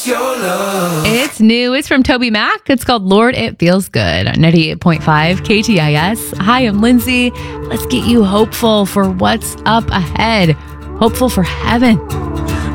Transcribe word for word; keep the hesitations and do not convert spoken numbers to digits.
your love. It's new. It's from Toby Mac. It's called Lord, It Feels Good on ninety-eight point five K T I S. Hi, I'm Lindsay. Let's get you hopeful for what's up ahead. Hopeful for heaven.